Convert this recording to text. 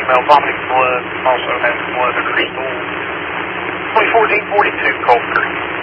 female vomiting blood, also has blood underneath. 2014-42 Cold Creek.